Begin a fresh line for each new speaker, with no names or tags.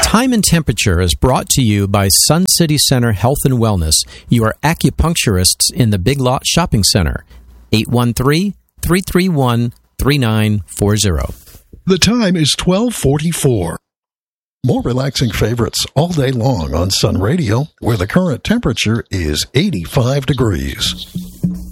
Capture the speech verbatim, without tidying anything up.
Time and Temperature is brought to you by Sun City Center Health and Wellness, your acupuncturists in the Big Lot Shopping Center. eight one three, three three one, three nine four zero.
The time is twelve forty-four. More relaxing favorites all day long on Sun Radio, where the current temperature is eighty-five degrees.